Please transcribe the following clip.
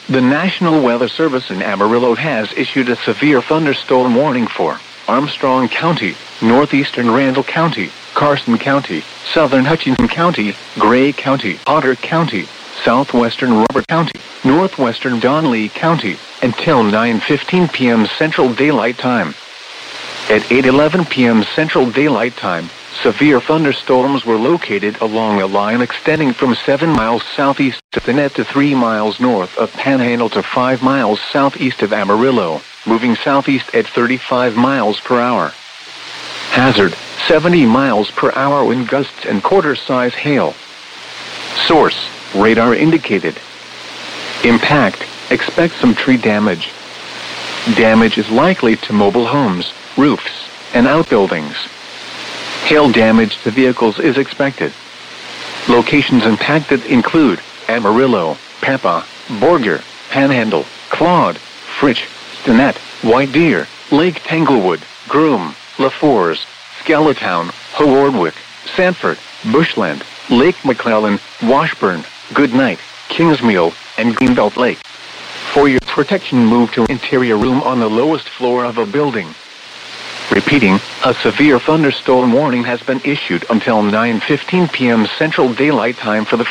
The National Weather Service in Amarillo has issued a severe thunderstorm warning for Armstrong County, northeastern Randall County, Carson County, southern Hutchinson County, Gray County, Potter County, southwestern Robert County, northwestern Donley County, until 9:15 p.m. Central Daylight Time. At 8:11 p.m. Central Daylight Time, severe thunderstorms were located along a line extending from 7 miles southeast of Thanet to 3 miles north of Panhandle to 5 miles southeast of Amarillo, moving southeast at 35 miles per hour. Hazard, 70 miles per hour wind gusts and quarter-size hail. Source, radar indicated. Impact, expect some tree damage. Damage is likely to mobile homes, roofs, and outbuildings. Hail damage to vehicles is expected. Locations impacted include Amarillo, Peppa, Borger, Panhandle, Claude, Fritch, Stinnett, White Deer, Lake Tanglewood, Groom, LaFours, Skellatown, Howardwick, Sanford, Bushland, Lake McClellan, Washburn, Goodnight, Kingsmill, and Greenbelt Lake. For your protection, move to an interior room on the lowest floor of a building. Repeating, a severe thunderstorm warning has been issued until 9:15 p.m. Central Daylight Time for the